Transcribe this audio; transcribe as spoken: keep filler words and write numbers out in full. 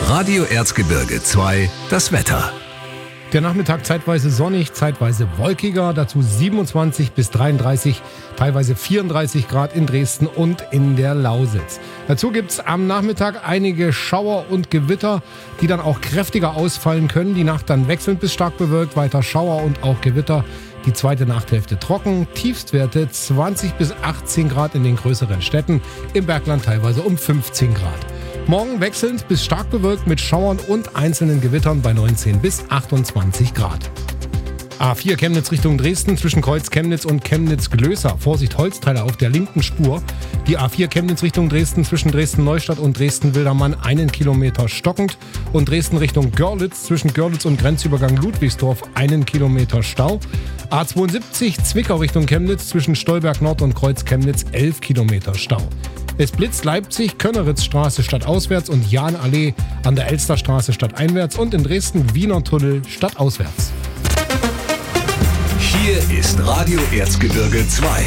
Radio Erzgebirge zwei, das Wetter. Der Nachmittag zeitweise sonnig, zeitweise wolkiger, dazu siebenundzwanzig bis dreiunddreißig, teilweise vierunddreißig Grad in Dresden und in der Lausitz. Dazu gibt's am Nachmittag einige Schauer und Gewitter, die dann auch kräftiger ausfallen können. Die Nacht dann wechselnd bis stark bewölkt, weiter Schauer und auch Gewitter. Die zweite Nachthälfte trocken, Tiefstwerte zwanzig bis achtzehn Grad in den größeren Städten, im Bergland teilweise um fünfzehn Grad. Morgen wechselnd bis stark bewölkt mit Schauern und einzelnen Gewittern bei neunzehn bis achtundzwanzig Grad. A vier Chemnitz Richtung Dresden zwischen Kreuz Chemnitz und Chemnitz-Glößer. Vorsicht, Holzteile auf der linken Spur. Die A vier Chemnitz Richtung Dresden zwischen Dresden-Neustadt und Dresden-Wildermann einen Kilometer stockend. Und Dresden Richtung Görlitz zwischen Görlitz und Grenzübergang Ludwigsdorf einen Kilometer Stau. A zweiundsiebzig Zwickau Richtung Chemnitz zwischen Stolberg Nord und Kreuz Chemnitz elf Kilometer Stau. Es blitzt Leipzig, Könneritzstraße stadtauswärts und Jahnallee an der Elsterstraße stadteinwärts und in Dresden Wiener Tunnel stadtauswärts. Hier ist Radio Erzgebirge zwei.